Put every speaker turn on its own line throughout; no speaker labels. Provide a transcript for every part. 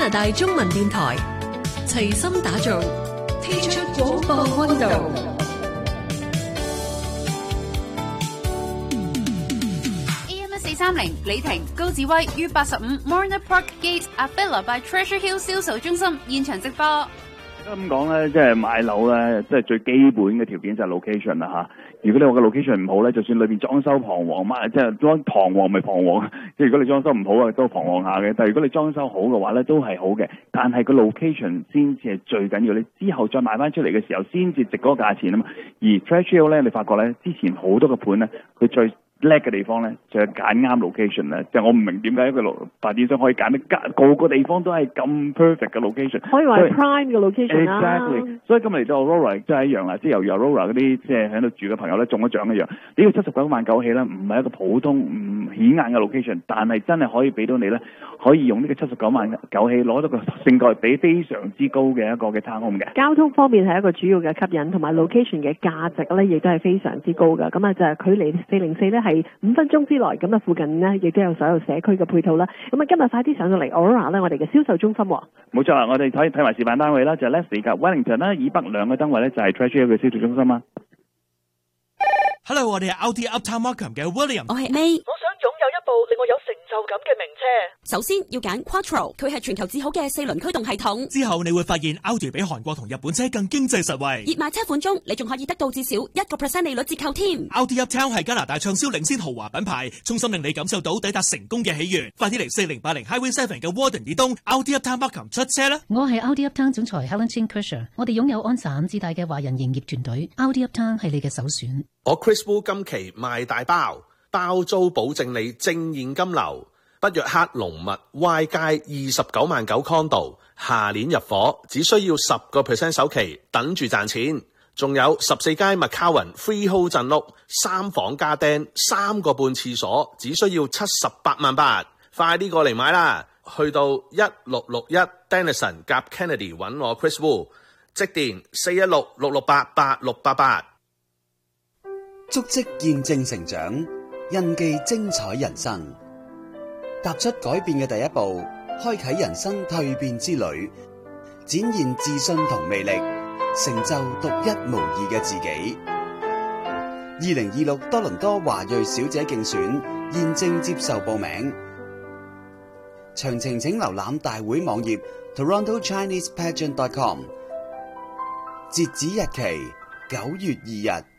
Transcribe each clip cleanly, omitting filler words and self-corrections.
拿大中文電台，齊心打造，踢出廣播溫度。
AM1430李婷、高志威於85 Marina Park Gate Avila by Treasure Hill 銷售中心現場直播。
咁講咧，即係買樓咧，即係最基本嘅條件就係 location 啦嚇。如果你話個 location 唔好咧，就算裏邊裝修彷徨嘛，即係裝彷徨咪彷徨。即係如果你裝修唔好啊，都彷徨下嘅。但係如果你裝修好嘅話咧，都係好嘅。但係個 location 先至係最緊要，你之後再賣翻出嚟嘅時候，先至值嗰個價錢啊嘛。而 Treasure Hill 咧，你發覺咧，之前好多個盤咧，佢最叻嘅地方咧，就係揀啱 location 咧。就我唔明點解一個發展商可以揀得個個地方都係咁 perfect 嘅 location，
可以話 prime 嘅 location 啦。
Exactly， 所以今日嚟到 Aurora 真係一樣啦，即係由 Aurora 嗰啲即係喺度住嘅朋友咧中咗獎一樣。呢個79萬9起咧，唔係一個普通唔顯眼嘅 location，但係真係可以俾到你咧，可以用呢個79萬9起攞到個性價比非常之高嘅一個嘅 townhome 嘅。
交通方面係一個主要嘅吸引，同埋 location 嘅價值咧，亦都係非常之高㗎。咁啊就係距離404咧係5分鐘之內，咁啊附近呢亦都有所有社區嘅配套啦。咁啊今日快啲上到嚟 Aurora 咧，我哋嘅銷售中心。
冇錯啦，我哋睇埋示範單位啦，就係 Leslie 及 Wellington 啦，以北兩個燈位咧就係 Treasure Hill 嘅銷售中心啦。
Hello， 我哋係 Audi Uptown Markham 嘅 William。
我係 May。
我想擁有一部令我有成就感嘅名車。
首先要揀 Quattro， 佢係全球至好嘅4輪驅動系統。
之後你會發現 Audi 比韓國同日本車更經濟實惠。
熱賣車款中，你仲可以得到至少1% 利率折扣添。
Audi Uptown 係加拿大暢銷領先豪華品牌，衷心令你感受到抵達成功嘅喜悅。快啲嚟4080 Highway 7嘅 Warden 以東 Audi Uptown Markham 出車啦！
我係 Audi Uptown 總裁 Helen Chin Kersher， 我哋擁有安省至大嘅華人營業團隊。Audi Uptown 係你嘅首選。
我 Chris Wu 今期賣大包，包租保證你正現金流。北約克龍密 Y 街29萬9 condo， 下年入伙，只需要10% 首期，等住賺錢。仲有14街 McCowan Freehold 鎮屋，3房加釘，3個半廁所，只需要78萬8。快啲過嚟買啦！去到1661 Denison 夾 Kennedy 揾我 Chris Wu， 即電416 668 8688。
足跡見證成長，印記精彩人生。踏出改變嘅第一步，開啟人生蛻變之旅，展現自信同魅力，成就獨一無二嘅自己。2026多倫多華裔小姐競選現正接受報名，詳情請瀏覽大會網頁 TorontoChinesePageant.com。截止日期9月2日。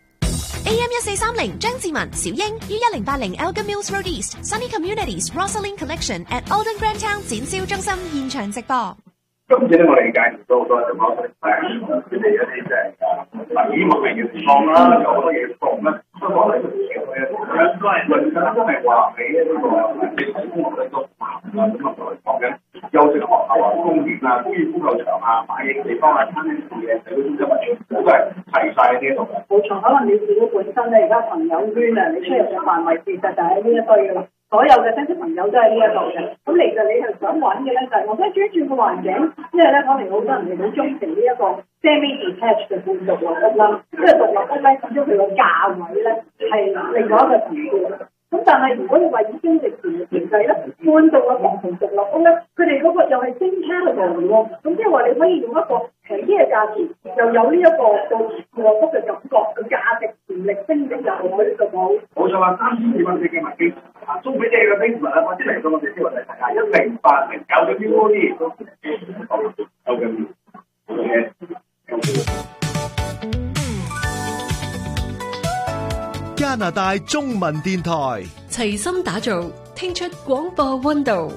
AM1430 張志文、小英於1080 Elgin Mills Road East Sunny Communities Rosalind Collection at Alden Grand Town 展銷中心現場直播。
今次咧，我哋介紹到好多就講佢哋一啲即係禮物嘅元素啦，有好多嘢送啦。所以講嚟應該係都係話俾呢個公共嘅都咁啊，講緊優質學校啊、公園啊、高爾夫球場啊、買嘢地方啊、餐廳嘅社區中心啊，全部都係齊晒喺呢度嘅。冇錯，可能你自己本身咧，而家朋友圈啊，你出入嘅範圍其實就喺呢一堆嘅啦。所有嘅親戚朋友都喺呢一度嘅，咁其實你係想揾嘅咧，就係我想轉一轉個環境，因為咧可能好多人哋好鍾情呢一個 semi-detached 嘅半獨立屋啦，因為獨立屋咧，始終佢個價位咧係另外一個層次。咁但係如果你話以經濟條計咧，半獨立屋同獨立屋咧，佢哋嗰個又係 same category 喎，咁即係話你可以用一個平啲嘅價錢，又有呢一個個獨立屋嘅感覺，個價值潛力升值又可以做到。冇錯啊，3200蚊嘅物機。租俾你嘅 Facebook 啊，或者嚟到我哋啲雲嚟睇下1080 9嘅
加拿大中文電台，齊心打造，聽出廣播溫度。